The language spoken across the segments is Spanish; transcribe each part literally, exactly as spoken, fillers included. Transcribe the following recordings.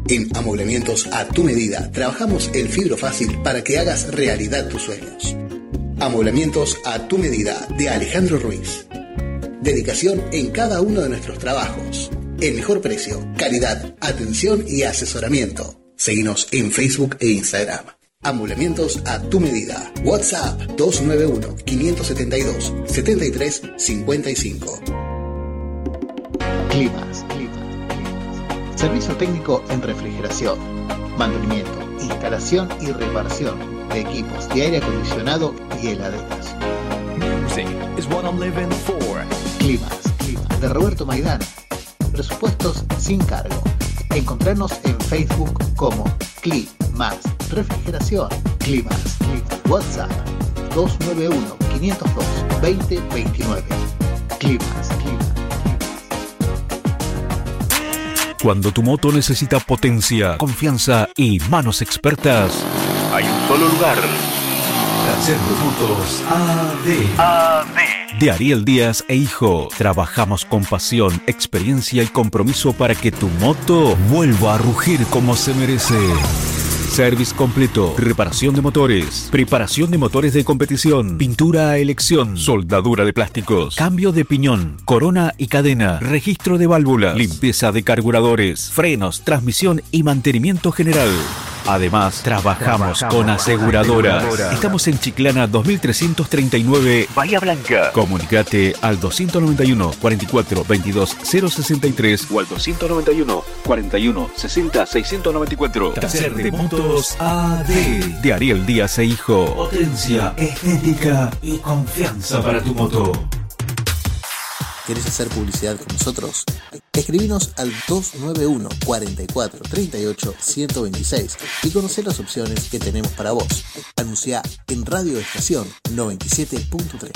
En Amoblamientos a tu medida, trabajamos el fibro fácil para que hagas realidad tus sueños. Amoblamientos a tu medida, de Alejandro Ruiz. Dedicación en cada uno de nuestros trabajos. El mejor precio, calidad, atención y asesoramiento. Seguinos en Facebook e Instagram. Amoblamientos a tu medida. WhatsApp dos nueve uno, cinco siete dos, siete tres cinco cinco. Climas. Servicio técnico en refrigeración, mantenimiento, instalación y reparación de equipos de aire acondicionado y heladeras. Music is what I'm living for. Climas, Climas, de Roberto Maidana. Presupuestos sin cargo. Encontrarnos en Facebook como Climas Refrigeración. Climas, Climas. WhatsApp dos nueve uno, cinco cero dos, veinte veintinueve. Climas, Climas. Cuando tu moto necesita potencia, confianza y manos expertas, hay un solo lugar. Taller de Motos A D. A D. De Ariel Díaz e Hijo. Trabajamos con pasión, experiencia y compromiso para que tu moto vuelva a rugir como se merece. Service completo, reparación de motores, preparación de motores de competición, pintura a elección, soldadura de plásticos, cambio de piñón, corona y cadena, registro de válvulas, limpieza de carburadores, frenos, transmisión y mantenimiento general. Además, trabajamos, trabajamos con aseguradoras. Aseguradoras. Estamos en Chiclana dos mil trescientos treinta y nueve, Bahía Blanca. Comunicate al doscientos noventa y uno, cuarenta y cuatro, veintidós, cero sesenta y tres o al doscientos noventa y uno, cuarenta y uno, sesenta, seiscientos noventa y cuatro. Taller de Motos A D. De Ariel Díaz e Hijo. Potencia, estética y confianza para tu moto. ¿Querés hacer publicidad con nosotros? Escribinos al dos nueve uno, cuarenta y cuatro, treinta y ocho, ciento veintiséis y conocer las opciones que tenemos para vos. Anunciá en Radio Estación noventa y siete punto tres.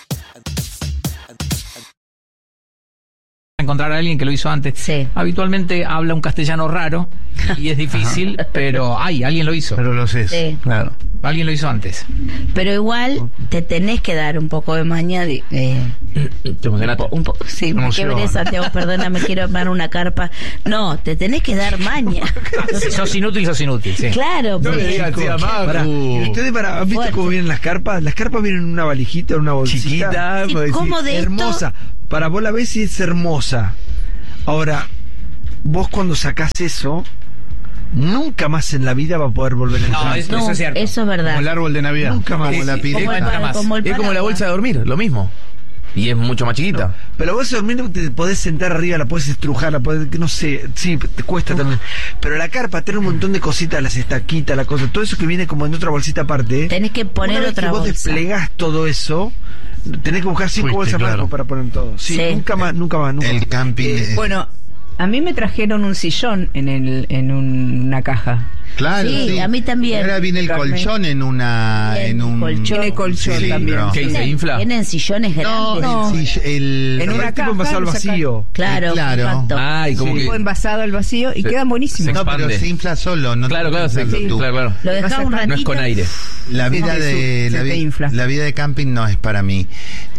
Encontrar a alguien que lo hizo antes. Sí. Habitualmente habla un castellano raro y es difícil, pero ay, alguien lo hizo. Pero lo sé, Sí. claro. Alguien lo hizo antes. Pero igual te tenés que dar un poco de maña de, eh, ¿Te emocionaste? un po- sí, qué Emoción. veré, Santiago, perdóname, quiero armar una carpa. No, te tenés que dar maña. Si sos inútil, sos inútil, sí. Claro, No porque- le digas así a Pará, Macu. ¿y ustedes para, ¿han visto Fuerte. cómo vienen las carpas? Las carpas vienen en una valijita, en una bolsita. Chiquita, Sí, pues, sí. ¿cómo de esto? Hermosa. Para vos la ves y es hermosa. Ahora, vos cuando sacás eso, nunca más en la vida va a poder volver a entrar. No, es- No, eso es cierto. eso es verdad. Como el árbol de Navidad. Nunca más. Como la Sí, sí. pileta. Como el Nunca para- más. como el Es como la paraguas. bolsa de dormir, lo mismo. Y es mucho más chiquita. Pero vos dormiendo te podés sentar arriba, la podés estrujar, la podés, no sé, sí, te cuesta también. Pero la carpa tiene un montón de cositas, las estaquitas, la cosa, todo eso que viene como en otra bolsita aparte. ¿eh? Tenés que poner Una vez otra que vos bolsa. desplegás todo eso, tenés que buscar cinco Fuiste, bolsas más claro. como para poner todo. Sí, Sí. nunca más, nunca más, nunca El más. camping. eh, Bueno, a mí me trajeron un sillón en el en un- una caja. claro, Sí, sí. a mí también. Ahora viene el Carmen. colchón en una. Bien, En un colchón. Tiene colchón cilindro. también. ¿Qué dice? Tienen- ¿Infla? Tienen sillones No, grandes. No. el, sill- el, En una tipo caja, envasado al lo sacan. vacío. Claro, Claro. compacto. Ay, como Sí. que. Tipo envasado al vacío y Se- quedan buenísimos. se No, pero expande. se infla solo. No Claro, claro, sí, inflarlo sí, tú. claro, claro. Lo dejás un ratito. No es con aire. La vida Sí, de se la, te vi- infla. la vida de camping no es para mí.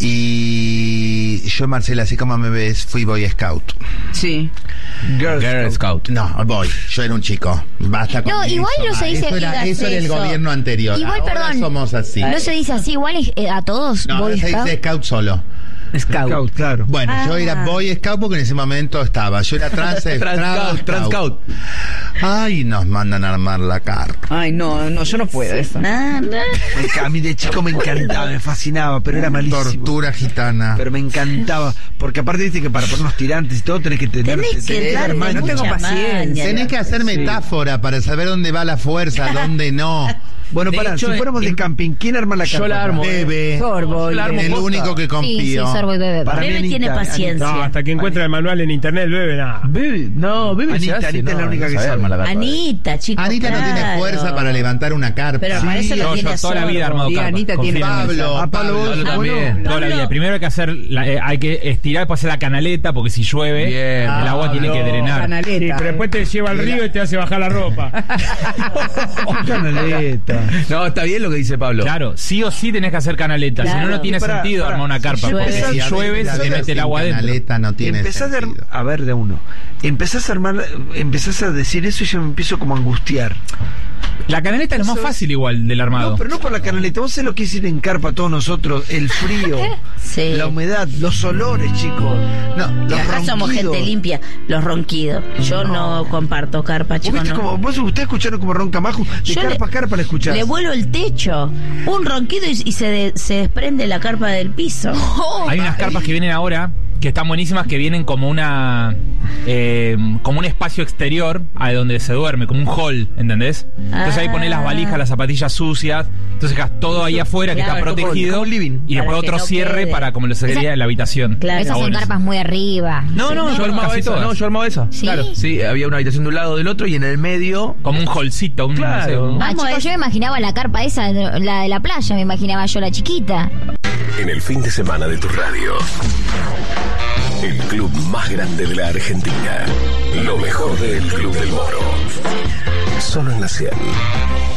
Y yo, Marcela, así como me ves, fui Boy Scout. Sí. Girl Girl Scout. Scout. No, voy. Yo era un chico. Basta con No, eso, igual no va. se dice Eso era, digas eso era el eso. gobierno anterior. Igual, Ahora perdón. somos así. No se dice así igual eh, a todos. No, Boy ahora se Scout. dice Scout solo. Scout. Scout, claro. Bueno, yo Ah. era Boy Scout porque en ese momento estaba. Yo era trans, Trans Scout, Trans Scout. Ay, nos mandan a armar la carpa. Ay, no, no, yo no puedo eso. Ah, no. Me- A mí de chico me encantaba, me fascinaba, pero era malísimo. Tortura gitana. Pero me encantaba, porque aparte viste que para poner los tirantes y todo tenés que tener, Tenés que tener darle maña. no tengo mucha paciencia. maña. Tenés que hacer metáfora para saber dónde va la fuerza, dónde no. Bueno, De para, hecho, si fuéramos en- de camping, ¿quién arma la Yo carpa? la armo. Bebe. Sorbo. Yo la armo El posta. único que Sí, sí, confío. sorbo y bebé. Para mí, Bebe tiene Anita, paciencia. No, hasta que encuentra el manual en internet, bebe nada. Bebe, no, bebe Anita, se hace, Anita es no, la única no que sabe sabe. armar la carpa. Anita, chicos. Anita no tiene claro. fuerza para levantar una carpa. Pero para eso lo No, tiene yo toda la vida he Sorbo. armado Sí, carpa. Anita Confíen tiene en Pablo, eso. A Pablo, Pablo, vos, Pablo bueno, también. Toda la vida. Primero hay que hacer, la- eh, hay que estirar, después hacer la canaleta, porque si llueve, Bien. el agua tiene que drenar. Canaleta. Sí, pero después te lleva al río y te hace bajar la ropa. canaleta. No, está bien lo que dice Pablo. Claro, sí o sí tenés que hacer canaleta. Claro. Si no, no tiene Pará, sentido pará. armar una carpa. Si Porque llueve, si la- llueve, la- se te la- mete el agua adentro. Canaleta no tiene Empezás a, sentido. a ver de uno. Empezás a armar, empezás a decir eso y yo me empiezo como a angustiar. La canaleta es lo más Eso- fácil igual del armado. No, pero no por la canaleta. Vos sabés lo que es ir en carpa todos nosotros. El frío, Sí. la humedad, los olores, chicos. No, Los Acá somos ronquidos. gente limpia, los ronquidos. Yo no, comparto carpa, ¿Vos chicos. viste No. como, vos ustedes escucharon como ronca Maju? De Yo carpa le- a carpa la escuchás. Le vuelo el techo. Un ronquido y, y se, de- se desprende la carpa del piso. Hay unas carpas que vienen ahora que están buenísimas, que vienen como una eh, como un espacio exterior a donde se duerme, como un hall, ¿entendés? Entonces ahí pones las valijas, las zapatillas sucias, entonces dejas todo ahí afuera que Claro, está como- protegido como un living. y después Para que otro no cierre quede. para como lo sería en la habitación. Claro. Esas Está son bueno carpas muy arriba. No, no, Yo armaba casi esa, todas. no, yo armaba esa. ¿Sí? Claro, sí, había una habitación de un lado del otro y en el medio. Como un hallcito, un, Claro. no sé, un- Ah, Vamos chicos, a- yo me imaginaba la carpa esa, la de la playa, me imaginaba yo la chiquita. En el fin de semana de tu radio. El club más grande de la Argentina. Lo mejor del Club del Moro. Solo en la cien.